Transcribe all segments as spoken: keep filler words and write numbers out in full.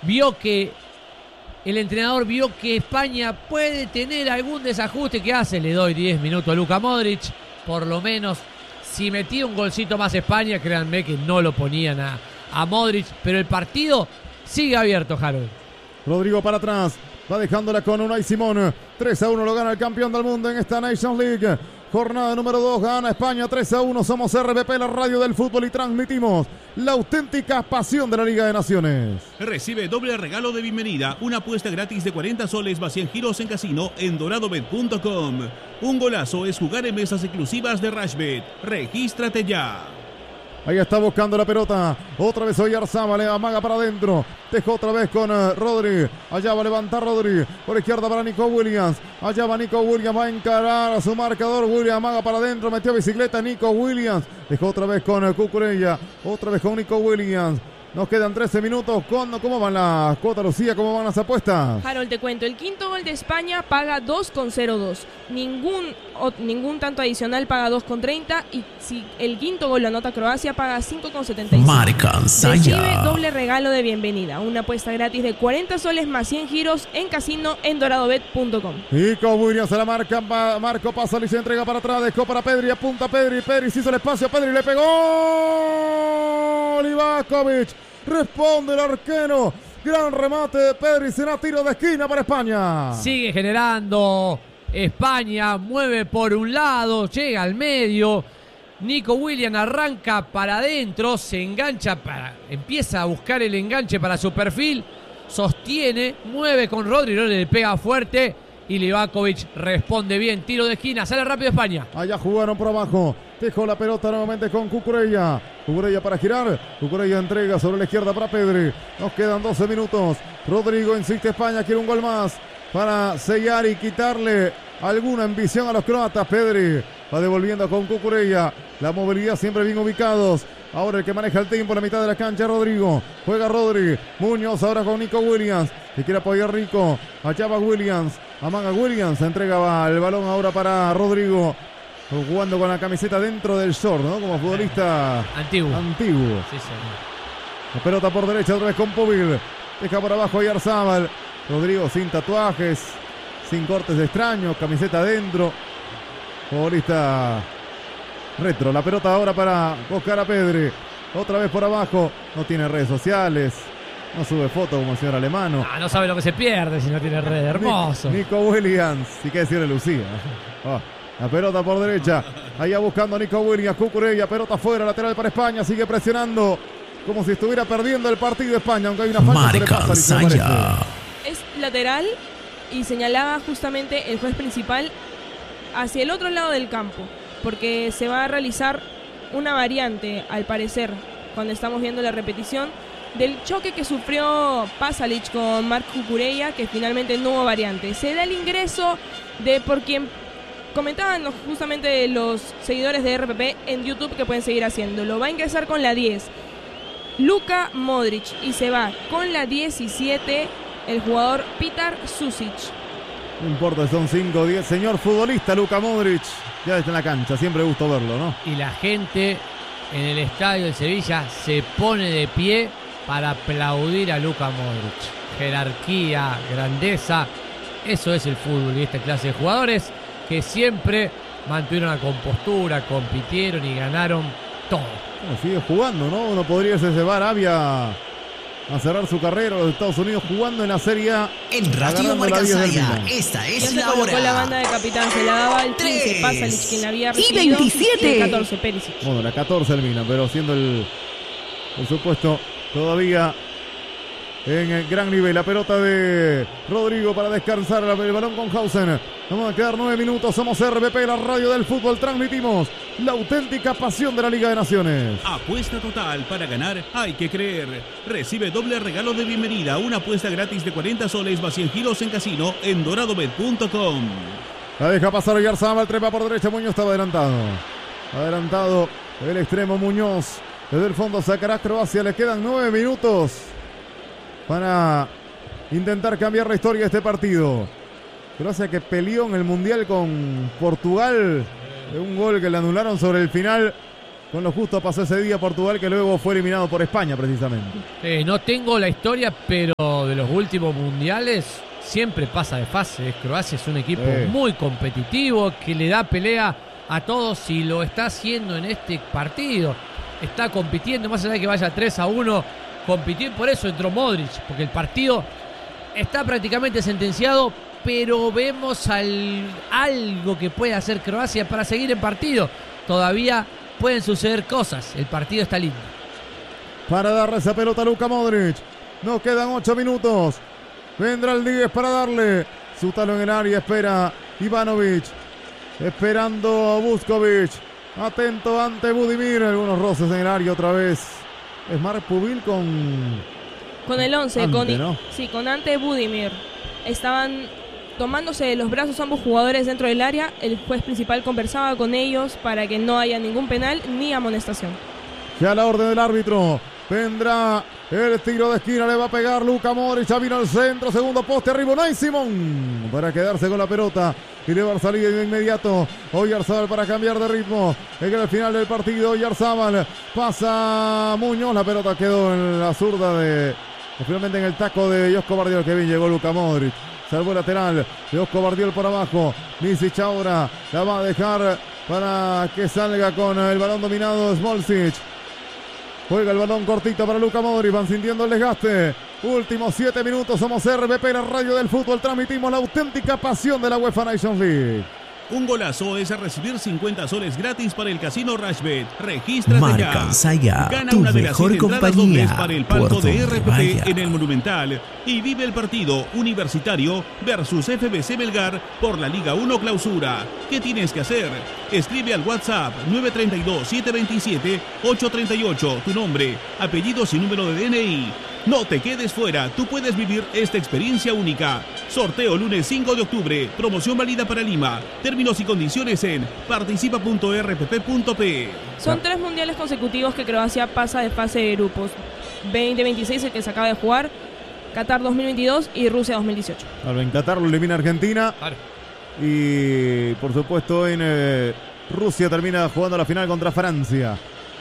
vio que el entrenador vio que España puede tener algún desajuste. ¿Qué hace? Le doy diez minutos a Luka Modric, por lo menos. Si metía un golcito más España, créanme que no lo ponían a, a Modric, pero el partido sigue abierto, Harold. Rodrigo para atrás, va dejándola con Unai Simón. tres a uno lo gana el campeón del mundo en esta Nations League. Jornada número dos, gana España tres a uno. Somos R B P, la radio del fútbol, y transmitimos la auténtica pasión de la Liga de Naciones. Recibe doble regalo de bienvenida, una apuesta gratis de cuarenta soles más cien giros en casino en doradobet punto com. Un golazo es jugar en mesas exclusivas de Rashbet. Regístrate ya. Ahí está buscando la pelota. Otra vez Oyarzabal, le amaga para adentro. Dejó otra vez con uh, Rodri. Allá va a levantar Rodri. Por izquierda para Nico Williams. Allá va Nico Williams. Va a encarar a su marcador. Williams amaga para adentro. Metió bicicleta Nico Williams. Dejó otra vez con uh, Cucurella. Otra vez con Nico Williams. Nos quedan trece minutos. ¿Cuándo, ¿Cómo van las cuotas, Lucía? ¿Cómo van las apuestas? Harold, te cuento. El quinto gol de España paga dos con cero dos. Ningún, o, ningún tanto adicional paga dos con treinta. Y si el quinto gol lo anota Croacia, paga cinco con setenta y cinco. Marca Recibe doble regalo de bienvenida. Una apuesta gratis de cuarenta soles más cien giros en casino en doradobet punto com. Nico Williams se la marca. Marco pasa y se entrega para atrás. Dejó para Pedri. Apunta Pedri. Pedri se hizo el espacio. Pedri le pegó. Livakovic. Responde el arquero. Gran remate de Pedri. Será tiro de esquina para España. Sigue generando España. Mueve por un lado. Llega al medio. Nico Williams arranca para adentro. Se engancha. Para, empieza a buscar el enganche para su perfil. Sostiene. Mueve con Rodri. Rodri le pega fuerte. Y Livakovic responde bien. Tiro de esquina. Sale rápido España. Allá jugaron por abajo. Dejó la pelota nuevamente con Cucurella. Cucurella para girar. Cucurella entrega sobre la izquierda para Pedri. Nos quedan doce minutos. Rodrigo insiste, España quiere un gol más para sellar y quitarle alguna ambición a los croatas. Pedri va devolviendo con Cucurella. La movilidad siempre bien ubicados. Ahora el que maneja el tiempo en la mitad de la cancha, Rodrigo. Juega Rodri. Muñoz ahora con Nico Williams. Que quiere apoyar Rico. Allá va Williams. Amaga Williams. Entrega el balón ahora para Rodrigo. Jugando con la camiseta dentro del short, ¿no? Como futbolista antiguo. antiguo. Sí, señor. La pelota por derecha otra vez con Povil. Deja por abajo a Oyarzabal. Rodrigo sin tatuajes. Sin cortes extraños. Camiseta adentro. Futbolista retro. La pelota ahora para buscar a Pedri. Otra vez por abajo. No tiene redes sociales. No sube fotos como el señor Alemano. Ah, no sabe lo que se pierde si no tiene red. Hermoso. Nico Williams. Si quiere decirle Lucía. Oh, la pelota por derecha. Allá buscando a Nico Williams. Cucurella. Pelota afuera. Lateral para España. Sigue presionando. Como si estuviera perdiendo el partido España. Aunque hay una falta. Marca Saya. Es lateral. Y señalaba justamente el juez principal hacia el otro lado del campo. Porque se va a realizar una variante, al parecer, cuando estamos viendo la repetición del choque que sufrió Pasalic con Marc Cucurella, que finalmente no hubo variante. Se da el ingreso de por quien comentaban los, justamente los seguidores de R P P en YouTube, que pueden seguir haciéndolo. Va a ingresar con la diez Luka Modric y se va con la diecisiete el jugador Petar Susic. No importa, son cinco o diez. Señor futbolista Luka Modric. Ya está en la cancha, siempre gusto verlo, ¿no? Y la gente en el estadio de Sevilla se pone de pie para aplaudir a Luka Modric. Jerarquía, grandeza, eso es el fútbol y esta clase de jugadores que siempre mantuvieron la compostura, compitieron y ganaron todo. Bueno, sigue jugando, ¿no? Uno podría irse llevar a Arabia a cerrar su carrera a los Estados Unidos jugando en la Serie A. En Radio Marca Saya, esta es ya la se colocó hora. la banda de capitán, se la daba el quince, Pasalic, quien la había recibido. Y veintisiete. Y el catorce, Perisic. Bueno, la catorce el Milan, pero siendo el, por supuesto, todavía en el gran nivel. La pelota de Rodrigo para descansar el balón con Hausen. Vamos a quedar nueve minutos. Somos R B P, la radio del fútbol. Transmitimos la auténtica pasión de la Liga de Naciones. Apuesta total. Para ganar hay que creer. Recibe doble regalo de bienvenida. Una apuesta gratis de cuarenta soles más cien giros en casino en doradobet punto com. La deja pasar Oyarzabal. Trepa por derecha. Muñoz estaba adelantado. Adelantado el extremo Muñoz. Desde el fondo sacará Croacia. Le quedan nueve minutos para intentar cambiar la historia de este partido. Croacia que peleó en el Mundial con Portugal. Un gol que le anularon sobre el final Con lo justo pasó ese día Portugal, que luego fue eliminado por España precisamente. Eh, no tengo la historia, pero de los últimos mundiales siempre pasa de fase. Croacia es un equipo eh. muy competitivo, que le da pelea a todos y lo está haciendo en este partido. Está compitiendo, más allá de que vaya tres a uno, compitió y por eso entró Modric, porque el partido está prácticamente sentenciado, pero vemos al, algo que puede hacer Croacia para seguir en partido. Todavía pueden suceder cosas, el partido está lindo. Para darle esa pelota a Luka Modric, nos quedan ocho minutos. Vendrá el diez para darle. Su talo en el área, espera Ivanovic. Esperando a Vuskovic. Atento ante Budimir. Algunos roces en el área otra vez. Es Mark Pubil con... Con el once, Ante, con, ¿no? sí, con Ante Budimir. Estaban tomándose de los brazos ambos jugadores dentro del área. El juez principal conversaba con ellos para que no haya ningún penal ni amonestación. Ya la orden del árbitro. Vendrá el tiro de esquina, le va a pegar Luka Modric, ya vino al centro, segundo poste, arriba Unai Simón para quedarse con la pelota y le va a salir de inmediato Oyarzabal para cambiar de ritmo. En el final del partido Oyarzabal pasa Muñoz, la pelota quedó en la zurda de, finalmente en el taco de Josko Bardiol, que bien llegó Luka Modric. Salvo el lateral de Josko Bardiol por abajo. Misic ahora la va a dejar para que salga con el balón dominado Smolcic. Juega el balón cortito para Luka Modric, van sintiendo el desgaste. Últimos siete minutos, somos R B P, la radio del fútbol. Transmitimos la auténtica pasión de la UEFA Nations League. Un golazo es a recibir cincuenta soles gratis para el Casino Rashbet. Regístrate Marca ya. Saya, Gana tu una de las mejor siete entradas compañía dobles para el palco por de donde R P P vaya. en el Monumental y vive el partido Universitario versus F B C Melgar por la Liga uno Clausura. ¿Qué tienes que hacer? Escribe al WhatsApp nueve tres dos, siete dos siete, ocho tres ocho tu nombre, apellidos y número de D N I. No te quedes fuera, tú puedes vivir esta experiencia única. Sorteo lunes cinco de octubre, promoción válida para Lima. Términos y condiciones en participa punto r p p punto p. Son tres mundiales consecutivos que Croacia pasa de fase de grupos. veinte veintiséis, el que se acaba de jugar, Qatar dos mil veintidós y Rusia dos mil dieciocho. Claro, en Qatar lo elimina Argentina. Claro. Y por supuesto en eh, Rusia termina jugando la final contra Francia.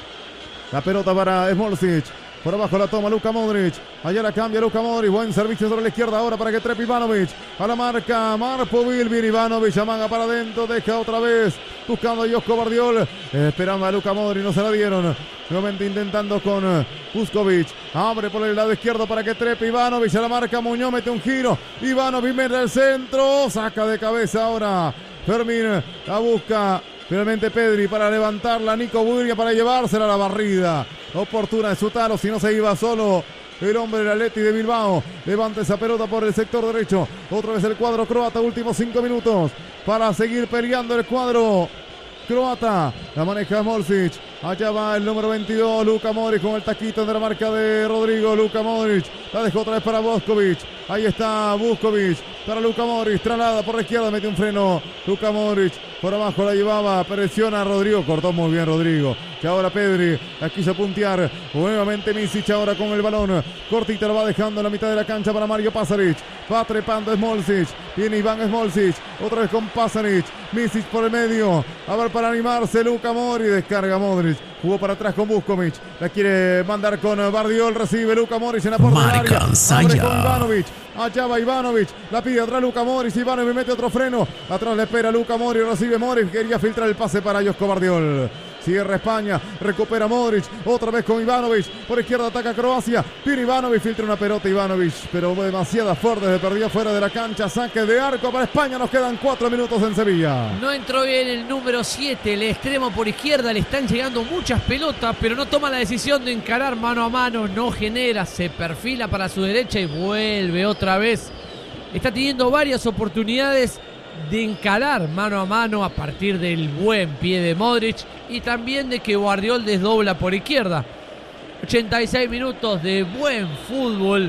La pelota para Smolcic. Por abajo la toma Luka Modric. Allá la cambia Luka Modric. Buen servicio sobre la izquierda ahora para que trepe Ivanovic. A la marca Marpovil. Viene Ivanovic. Amaga para adentro. Deja otra vez. Buscando a Josko Bardiol. Esperando a Luka Modric. No se la dieron. Nuevamente intentando con Vuskovic. Abre por el lado izquierdo para que trepe Ivanovic. A la marca Muñoz. Mete un giro. Ivanovic mete el centro. Saca de cabeza ahora Fermín. La busca. Finalmente Pedri para levantarla, Nico Williams para llevársela a la barrida. Oportuna de Sutalo, si no se iba solo el hombre del Atleti de Bilbao. Levanta esa pelota por el sector derecho. Otra vez el cuadro croata, últimos cinco minutos para seguir peleando el cuadro croata. La maneja Smolcic. Allá va el número veintidós, Luka Modric con el taquito de la marca de Rodrigo. Luka Modric la dejó otra vez para Vuskovic. Ahí está Vuskovic para Luka Modric. Traslada por la izquierda, mete un freno. Luka Modric por abajo la llevaba, presiona a Rodrigo. Cortó muy bien Rodrigo. Que ahora Pedri la quiso puntear. Nuevamente Misic ahora con el balón. Cortita lo va dejando en la mitad de la cancha para Mario Pasaric. Va trepando Smolcic. Viene Iván Smolcic. Otra vez con Pasaric. Misic por el medio. A ver para animarse Luka Modric. Descarga Modric. Jugó para atrás con Vuskovic. La quiere mandar con Bardiol. Recibe Luka Modric en la puerta del área. Abre con Ivanovic. Allá va Ivanovic. La pide atrás Luka Modric. Ivanovic mete otro freno. Atrás le espera Luka Modric. Recibe Modric. Quería filtrar el pase para Josko Bardiol. Cierra España, recupera Modric, otra vez con Ivanovic, por izquierda ataca Croacia, viene Ivanovic, filtra una pelota Ivanovic, pero demasiada fuerte, se perdió fuera de la cancha, saque de arco para España, nos quedan cuatro minutos en Sevilla. No entró bien el número siete, el extremo por izquierda, le están llegando muchas pelotas, pero no toma la decisión de encarar mano a mano, no genera, se perfila para su derecha y vuelve otra vez. Está teniendo varias oportunidades de encarar mano a mano a partir del buen pie de Modric y también de que Guardiol desdobla por izquierda. ochenta y seis minutos de buen fútbol.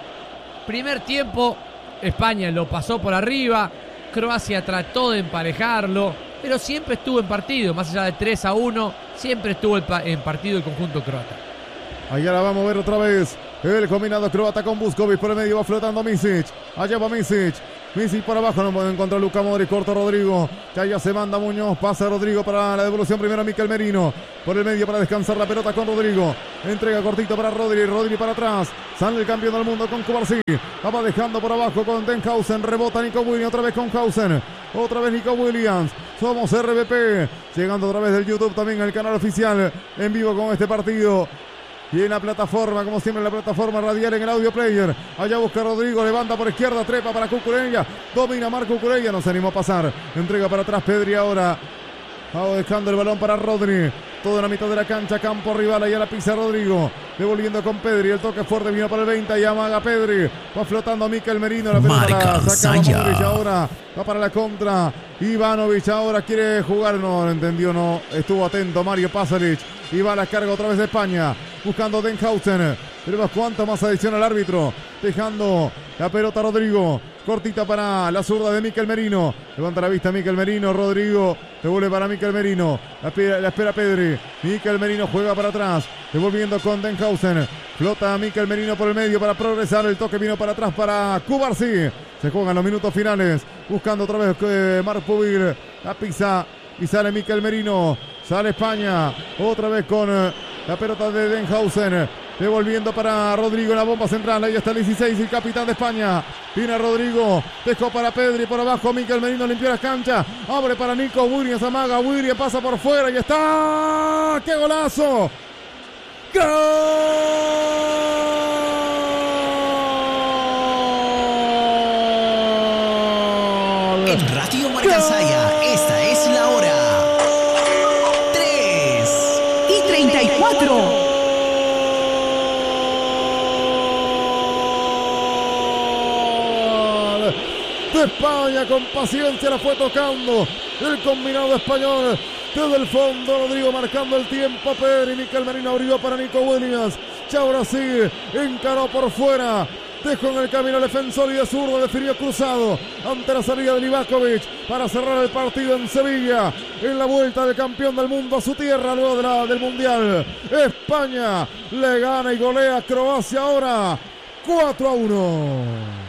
Primer tiempo, España lo pasó por arriba, Croacia trató de emparejarlo, pero siempre estuvo en partido, más allá de tres a uno, siempre estuvo en partido el conjunto croata. Allá la vamos a ver otra vez. El combinado croata con Vuskovic por el medio, va flotando Misic. Allá va Misic. Misil por abajo, no puede encontrar Luka Modric, corto Rodrigo, que ya se manda Muñoz, pasa Rodrigo para la devolución, primero Mikel Merino, por el medio para descansar la pelota con Rodrigo, entrega cortito para Rodri, Rodri para atrás, sale el campeón del mundo con Cubarsí, va dejando por abajo con Denhausen, rebota Nico Williams, otra vez con Hausen, otra vez Nico Williams, somos R B P, llegando otra vez del YouTube también el canal oficial, en vivo con este partido. Y en la plataforma, como siempre en la plataforma radial en el audio player. Allá busca Rodrigo, levanta por izquierda, trepa para Cucurella. Domina Marco Cucurella, no se animó a pasar. Entrega para atrás Pedri ahora. Va dejando el balón para Rodri. Todo en la mitad de la cancha, campo rival, ahí a la pisa Rodrigo. Devolviendo con Pedri, el toque fuerte vino para el veinte y amaga Pedri. Va flotando Mikel Merino, la pelota la saca Modric ahora. Va para la contra. Ivanovic ahora quiere jugar, no lo entendió, no. Estuvo atento Mario Pasalic. Y va a la carga otra vez de España. Buscando Denhausen. Pero cuánto más adición al árbitro. Dejando la pelota Rodrigo. Cortita para la zurda de Mikel Merino. Levanta la vista Mikel Merino. Rodrigo. Devuelve para Mikel Merino. La espera, la espera Pedri. Mikel Merino juega para atrás. Devolviendo con Denhausen. Flota Mikel Merino por el medio para progresar. El toque vino para atrás para Cubarsí. Se juegan los minutos finales. Buscando otra vez eh, Marc Pubil. La pisa. Y sale Mikel Merino. Sale España. Otra vez con eh, la pelota de Denhausen. Devolviendo para Rodrigo en la bomba central. Ahí está el dieciséis, el capitán de España. Viene Rodrigo. Dejó para Pedri por abajo. Mikel Merino limpió las canchas. Abre para Nico Williams. Amaga. Williams pasa por fuera. Y está. ¡Qué golazo! ¡Gol! En Radio Marcasaya, esta es la hora. tres y treinta y cuatro. De España con paciencia la fue tocando el combinado español desde el fondo. Rodrigo marcando el tiempo. Pedri, Mikel Merino abrió para Nico Williams. Ya ahora sí encaró por fuera. Dejó en el camino al defensor y de zurdo definió cruzado ante la salida de Livakovic para cerrar el partido en Sevilla. En la vuelta del campeón del mundo a su tierra luego de la, del Mundial. España le gana y golea a Croacia ahora cuatro a uno.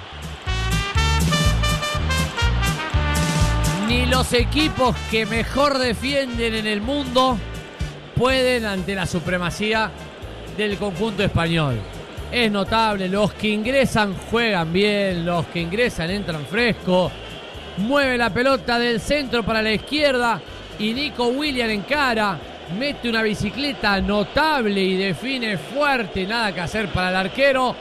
Ni los equipos que mejor defienden en el mundo pueden ante la supremacía del conjunto español. Es notable, los que ingresan juegan bien, los que ingresan entran fresco. Mueve la pelota del centro para la izquierda y Nico Williams encara, mete una bicicleta notable y define fuerte, nada que hacer para el arquero.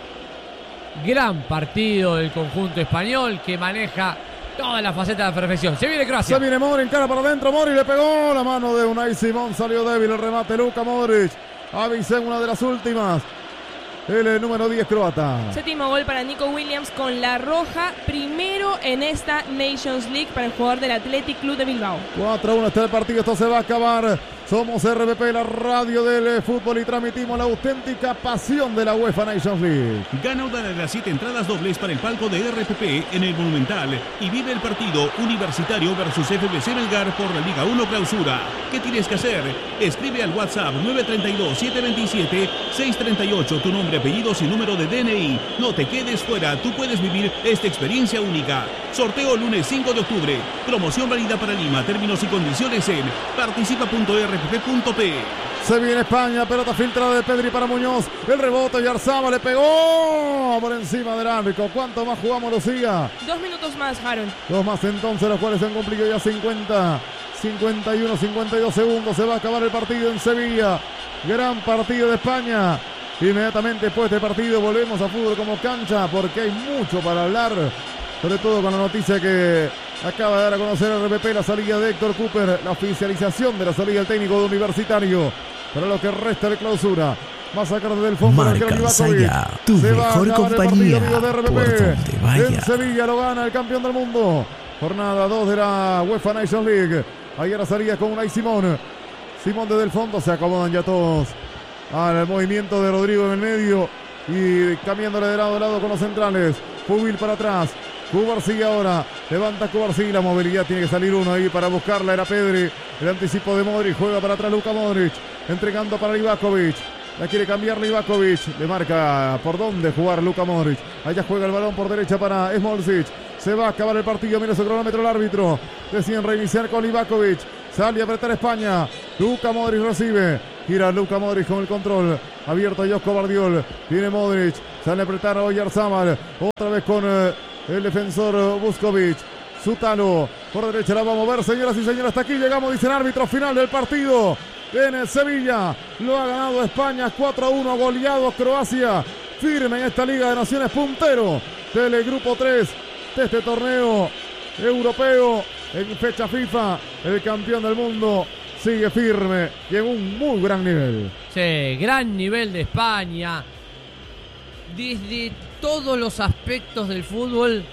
Gran partido del conjunto español que maneja toda la faceta de la perfección. Se viene Croacia. Se viene Modric, encara para adentro. Modric le pegó la mano de Unai Simón. Salió débil el remate. Luka Modric. Avisé en una de las últimas. El número diez croata. Séptimo gol para Nico Williams con la roja. Primero en esta Nations League para el jugador del Athletic Club de Bilbao. cuatro a uno está el partido. Esto se va a acabar. Somos R B P, la radio del fútbol, y transmitimos la auténtica pasión de la UEFA Nations League. Gana una de las siete entradas dobles para el palco de R P P en el Monumental y vive el partido Universitario versus F B C Melgar por la Liga uno Clausura. ¿Qué tienes que hacer? Escribe al WhatsApp nueve tres dos, siete dos siete, seis tres ocho tu nombre, apellidos y número de D N I. No te quedes fuera, tú puedes vivir esta experiencia única. Sorteo lunes cinco de octubre. Promoción válida para Lima. Términos y condiciones en participa punto r p p punto p. Se viene España, pelota filtrada de Pedri para Muñoz. El rebote y Arzaba le pegó por encima del árbitro. ¿Cuánto más jugamos, Lucía? Dos minutos más, Harold. Dos más entonces, los cuales se han cumplido ya cincuenta, cincuenta y uno, cincuenta y dos segundos. Se va a acabar el partido en Sevilla. Gran partido de España. Inmediatamente después de este partido volvemos a Fútbol como Cancha porque hay mucho para hablar. Sobre todo con la noticia que acaba de dar a conocer R P P, la salida de Héctor Cooper, la oficialización de la salida del técnico de Universitario para lo que resta de clausura. Va a sacar desde el fondo Marca Saya, tu Se mejor va a compañía el partido, de R P P. por donde vaya. En Sevilla lo gana el campeón del mundo. Jornada dos de la UEFA Nations League. Ahí ahora salía con Unai Simón. Simón desde el fondo, se acomodan ya todos al movimiento de Rodrigo en el medio y cambiándole de lado a lado con los centrales. Pubil para atrás. Cubarsí ahora, levanta Cubarsí, la movilidad tiene que salir uno ahí para buscarla, era Pedri, el anticipo de Modric, juega para atrás Luka Modric, entregando para Livakovic, La quiere cambiar Livakovic. Le marca por dónde jugar Luka Modric. Allá juega el balón por derecha para Smolcic. Se va a acabar el partido. Mira su cronómetro el árbitro. Deciden reiniciar con Livakovic. Sale a apretar España. Luka Modric recibe. Gira Luka Modric con el control. Abierto a Josko Bardiol. Viene Modric. Sale a apretar a Oyarzabal. Otra vez con eh, el defensor Vuskovic. Zutalo. Por derecha la va a mover. Señoras y señores, hasta aquí llegamos. Dice el árbitro final del partido. En el Sevilla. Lo ha ganado España cuatro a uno. Goleado Croacia. Firme en esta Liga de Naciones. Puntero del grupo tres de este torneo europeo. En fecha FIFA. El campeón del mundo sigue firme y en un muy gran nivel. Sí, gran nivel de España. Desde todos los aspectos del fútbol,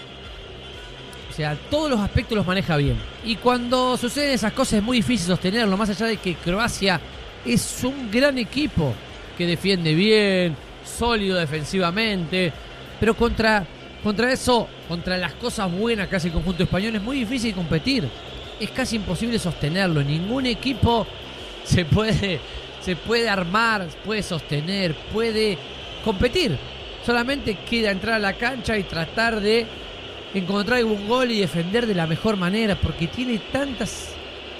o sea, todos los aspectos los maneja bien. Y cuando suceden esas cosas es muy difícil sostenerlo, más allá de que Croacia es un gran equipo que defiende bien, sólido defensivamente, pero contra, contra eso, contra las cosas buenas que hace el conjunto español es muy difícil competir. Es casi imposible sostenerlo. Ningún equipo se puede, se puede armar, puede sostener, puede competir. Solamente queda entrar a la cancha y tratar de encontrar algún gol y defender de la mejor manera, porque tiene tantas,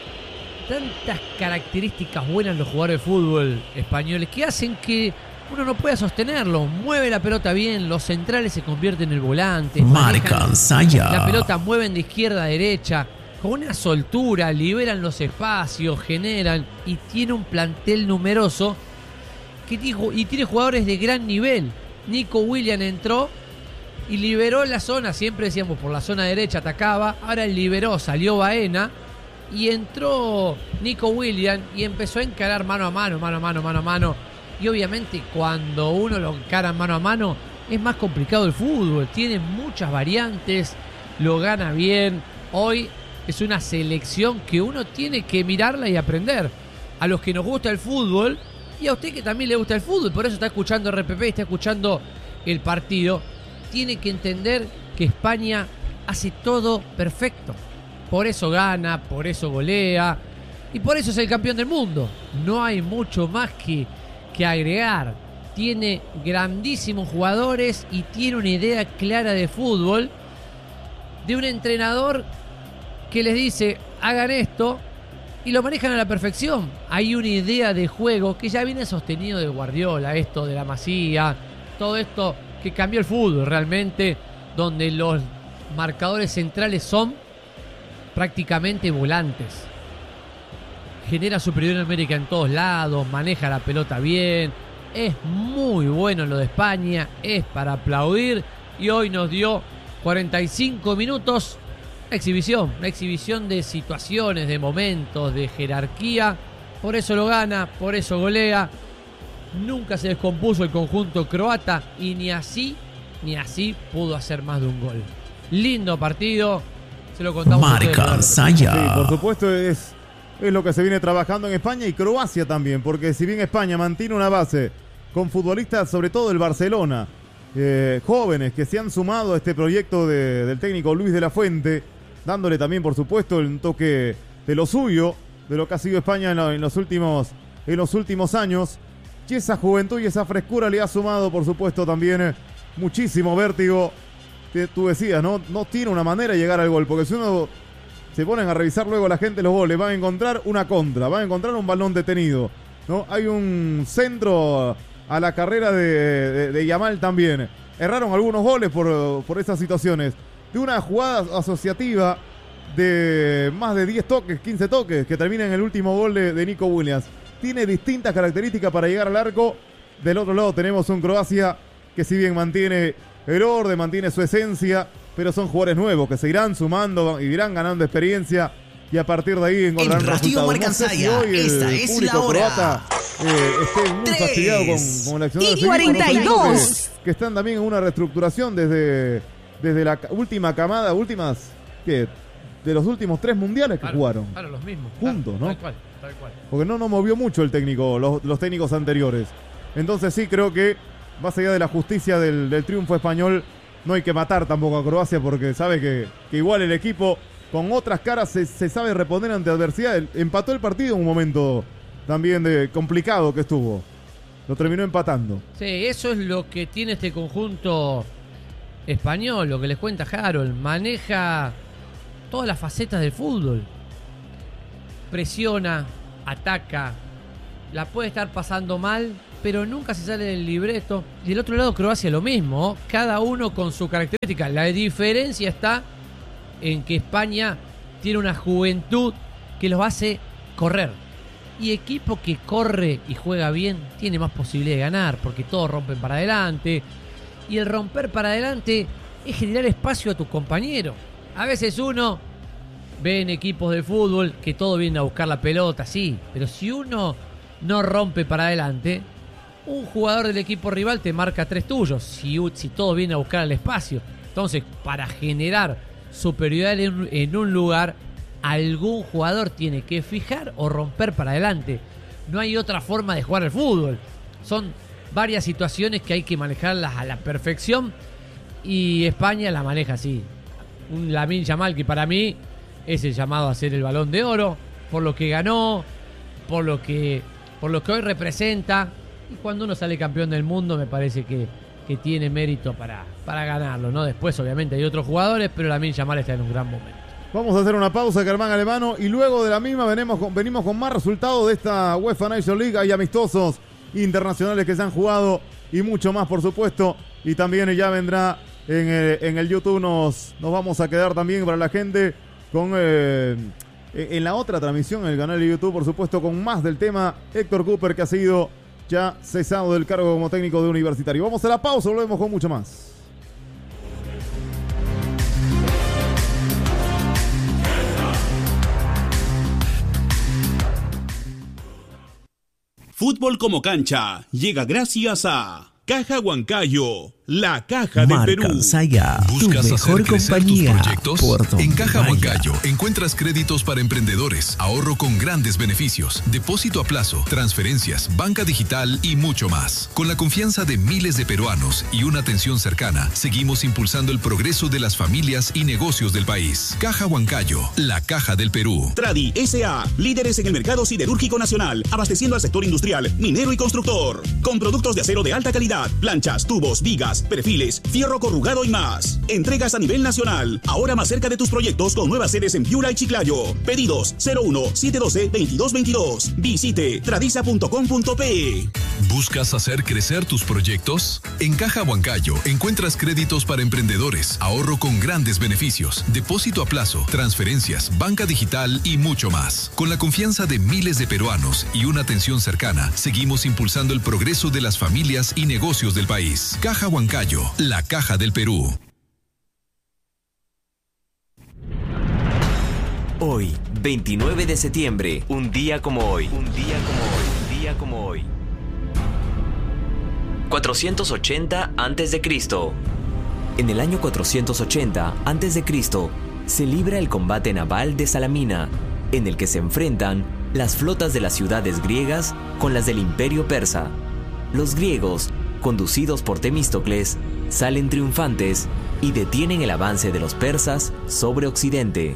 tantas características buenas los jugadores de fútbol españoles que hacen que uno no pueda sostenerlo. Mueve la pelota bien, los centrales se convierten en el volante. Marca Saya. La pelota mueven de izquierda a derecha. Con una soltura, liberan los espacios, generan y tiene un plantel numeroso que dijo, y tiene jugadores de gran nivel. Nico Williams entró y liberó la zona, siempre decíamos por la zona derecha atacaba, ahora liberó, salió Baena y entró Nico Williams y empezó a encarar mano a mano, mano a mano, mano a mano. Y obviamente cuando uno lo encara mano a mano es más complicado el fútbol, tiene muchas variantes, lo gana bien. Hoy es una selección que uno tiene que mirarla y aprender. A los que nos gusta el fútbol y a usted que también le gusta el fútbol, por eso está escuchando R P P, está escuchando el partido, tiene que entender que España hace todo perfecto. Por eso gana, por eso golea y por eso es el campeón del mundo. No hay mucho más que, que agregar. Tiene grandísimos jugadores y tiene una idea clara de fútbol de un entrenador que les dice, hagan esto, y lo manejan a la perfección. Hay una idea de juego que ya viene sostenido de Guardiola, esto de la Masía, todo esto que cambió el fútbol realmente, donde los marcadores centrales son prácticamente volantes. Genera superioridad numérica en todos lados, maneja la pelota bien, es muy bueno lo de España, es para aplaudir, y hoy nos dio cuarenta y cinco minutos. Exhibición, una exhibición de situaciones, de momentos, de jerarquía. Por eso lo gana, por eso golea. Nunca se descompuso el conjunto croata y ni así, ni así pudo hacer más de un gol. Lindo partido, se lo contamos. Marca Saya. Sí, por supuesto es, es lo que se viene trabajando en España y Croacia también, porque si bien España mantiene una base con futbolistas, sobre todo el Barcelona, eh, jóvenes que se han sumado a este proyecto de, del técnico Luis de la Fuente, dándole también, por supuesto, el toque de lo suyo, de lo que ha sido España en, lo, en, los, últimos, en los últimos años. Y esa juventud y esa frescura le ha sumado, por supuesto, también muchísimo vértigo. Que tú decías, ¿no? No tiene una manera de llegar al gol, porque si uno se ponen a revisar luego la gente los goles, van a encontrar una contra, van a encontrar un balón detenido, ¿no? Hay un centro a la carrera de, de, de Yamal también. Erraron algunos goles por, por esas situaciones. De una jugada asociativa de más de diez toques, quince toques, que termina en el último gol de, de Nico Williams. Tiene distintas características para llegar al arco. Del otro lado tenemos un Croacia que si bien mantiene el orden, mantiene su esencia, pero son jugadores nuevos que se irán sumando y irán ganando experiencia y a partir de ahí encontrarán resultados. No sé si hoy esta el es público la hora. croata eh, esté muy Tres. fastidiado con, con la acción Y cuarenta y dos. que, que están también en una reestructuración desde, desde la última camada, últimas que de los últimos tres mundiales que claro, jugaron. Claro, los mismos. Juntos, claro, ¿no? Tal cual, tal cual. Porque no nos movió mucho el técnico, los, los técnicos anteriores. Entonces sí creo que, más allá de la justicia del, del triunfo español, no hay que matar tampoco a Croacia porque sabe que, que igual el equipo con otras caras se, se sabe reponer ante adversidad. Empató el partido en un momento también de complicado que estuvo. lo terminó empatando. Sí, eso es lo que tiene este conjunto español, lo que les cuenta Harold. Maneja todas las facetas del fútbol. Presiona, ataca, la puede estar pasando mal, pero nunca se sale del libreto. Y del otro lado Croacia lo mismo, cada uno con su característica. La diferencia está en que España tiene una juventud que los hace correr. Y equipo que corre y juega bien tiene más posibilidad de ganar, porque todos rompen para adelante. Y el romper para adelante es generar espacio a tus compañeros. A veces uno ve en equipos de fútbol que todos vienen a buscar la pelota, sí, pero si uno no rompe para adelante, un jugador del equipo rival te marca tres tuyos, si, si todos vienen a buscar el espacio. Entonces, para generar superioridad en, en un lugar, algún jugador tiene que fijar o romper para adelante. No hay otra forma de jugar al fútbol. Son varias situaciones que hay que manejarlas a la perfección y España la maneja así. Un Lamine Yamal que para mí es el llamado a ser el Balón de Oro, por lo que ganó, por lo que, por lo que hoy representa. Y cuando uno sale campeón del mundo me parece que, que tiene mérito para, para ganarlo, ¿no? Después obviamente hay otros jugadores, pero Lamine Yamal está en un gran momento. Vamos a hacer una pausa, Germán Alemano, y luego de la misma venimos con, venimos con más resultados de esta UEFA Nations League. Hay amistosos internacionales que se han jugado y mucho más, por supuesto. Y también ya vendrá en el, en el YouTube. Nos, nos vamos a quedar también para la gente con eh, en la otra transmisión, en el canal de YouTube, por supuesto, con más del tema Héctor Cooper, que ha sido ya cesado del cargo como técnico de Universitario. Vamos a la pausa, volvemos con mucho más. Fútbol como cancha llega gracias a Caja Huancayo, la caja del Marca Perú. Saya, ¿Buscas tu mejor hacer crecer compañía tus proyectos? por donde En Caja vaya. Huancayo encuentras créditos para emprendedores, ahorro con grandes beneficios, depósito a plazo, transferencias, banca digital y mucho más. Con la confianza de miles de peruanos y una atención cercana, seguimos impulsando el progreso de las familias y negocios del país. Caja Huancayo, la caja del Perú. Tradi S A, líderes en el mercado siderúrgico nacional, abasteciendo al sector industrial, minero y constructor. Con productos de acero de alta calidad, planchas, tubos, vigas, perfiles, fierro corrugado y más. Entregas a nivel nacional, ahora más cerca de tus proyectos con nuevas sedes en Piura y Chiclayo. Pedidos cero uno siete uno dos dos dos veintidós. Visite tradisa punto com punto pe. ¿Buscas hacer crecer tus proyectos? En Caja Huancayo encuentras créditos para emprendedores, ahorro con grandes beneficios, depósito a plazo, transferencias, banca digital y mucho más. Con la confianza de miles de peruanos y una atención cercana, seguimos impulsando el progreso de las familias y negocios del país. Caja Huancayo, la caja del Perú. Hoy, veintinueve de septiembre, un día como hoy, un día como hoy, un día como hoy. cuatrocientos ochenta antes de Cristo. En el año cuatrocientos ochenta antes de Cristo se libra el combate naval de Salamina, en el que se enfrentan las flotas de las ciudades griegas con las del Imperio Persa. Los griegos, conducidos por Temístocles, salen triunfantes y detienen el avance de los persas sobre Occidente.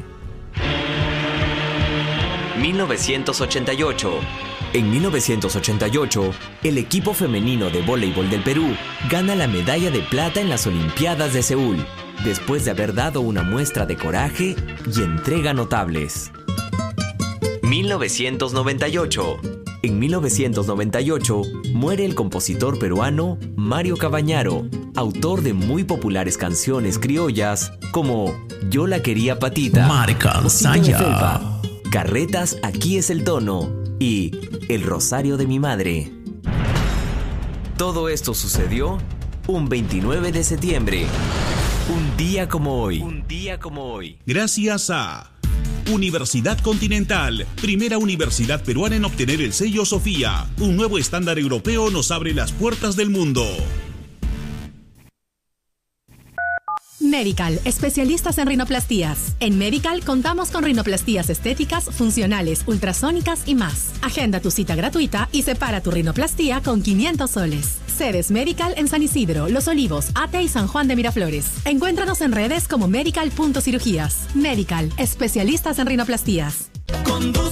mil novecientos ochenta y ocho. En mil novecientos ochenta y ocho, el equipo femenino de voleibol del Perú gana la medalla de plata en las Olimpiadas de Seúl, después de haber dado una muestra de coraje y entrega notables. mil novecientos noventa y ocho. En mil novecientos noventa y ocho, muere el compositor peruano Mario Cabañaro, autor de muy populares canciones criollas como Yo la quería patita, Marca Osito de Saya. Felpa, Carretas, aquí es el tono y El rosario de mi madre. Todo esto sucedió un veintinueve de septiembre, un día como hoy. Un día como hoy. Gracias a Universidad Continental, primera universidad peruana en obtener el sello Sofía. Un nuevo estándar europeo nos abre las puertas del mundo. Medical, especialistas en rinoplastías. En Medical contamos con rinoplastías estéticas, funcionales, ultrasónicas y más. Agenda tu cita gratuita y separa tu rinoplastía con quinientos soles. Sedes Medical en San Isidro, Los Olivos, Ate y San Juan de Miraflores. Encuéntranos en redes como medical punto cirugías. Medical, especialistas en rinoplastías. Conduzco